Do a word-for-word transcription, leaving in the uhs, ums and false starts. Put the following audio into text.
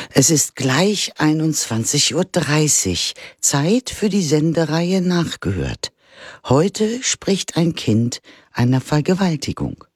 Es ist gleich einundzwanzig Uhr dreißig, Zeit für die Sendereihe Nachgehört. Heute spricht ein Kind einer Vergewaltigung.